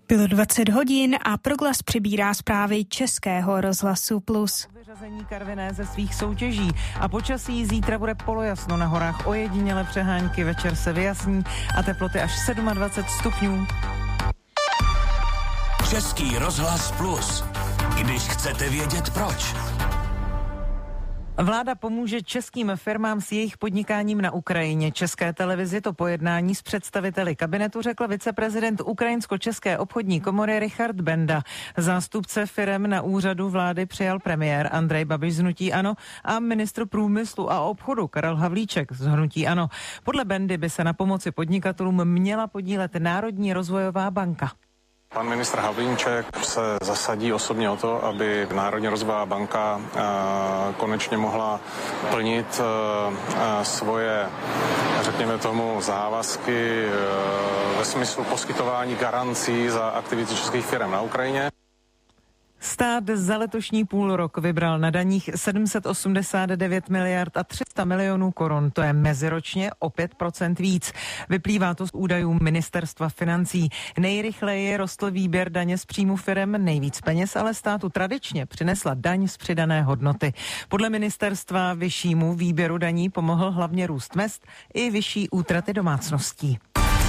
Bylo 20 hodin a Proglas přibírá zprávy Českého rozhlasu Plus. Vyřazení Karviné ze svých soutěží a počasí zítra bude polojasno, na horách ojediněle přehánky, večer se vyjasní a teploty až 27 stupňů. Český rozhlas Plus. Když chcete vědět proč. Vláda pomůže českým firmám s jejich podnikáním na Ukrajině. České televizi to po jednání s představiteli kabinetu řekl viceprezident Ukrajinsko-české obchodní komory Richard Benda. Zástupce firem na úřadu vlády přijal premiér Andrej Babiš z hnutí ANO a ministr průmyslu a obchodu Karel Havlíček z hnutí ANO. Podle Bendy by se na pomoci podnikatelům měla podílet Národní rozvojová banka. Pan ministr Havlíček se zasadí osobně o to, aby Národní rozvojová banka konečně mohla plnit svoje, řekněme tomu, závazky ve smyslu poskytování garancí za aktivity českých firm na Ukrajině. Stát za letošní půlrok vybral na daních 789 miliard a 300 milionů korun. To je meziročně o 5% víc. Vyplývá to z údajů Ministerstva financí. Nejrychleji rostl výběr daně z příjmu firem, nejvíc peněz ale státu tradičně přinesla daň z přidané hodnoty. Podle ministerstva vyššímu výběru daní pomohl hlavně růst mezd i vyšší útraty domácností.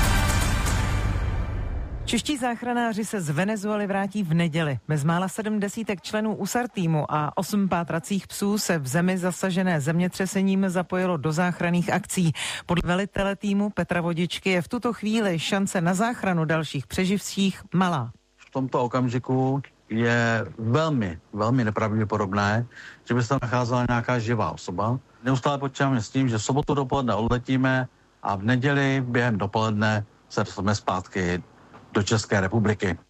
Čeští záchranáři se z Venezuely vrátí v neděli. Bezmála 70 členů USAR týmu a 8 pátracích psů se v zemi zasažené zemětřesením zapojilo do záchranných akcí. Podle velitele týmu Petra Vodičky je v tuto chvíli šance na záchranu dalších přeživších malá. V tomto okamžiku je velmi nepravděpodobné, že by se tam nacházela nějaká živá osoba. Neustále počítáme s tím, že v sobotu dopoledne odletíme a v neděli během dopoledne se dostaneme zpátky do České republiky.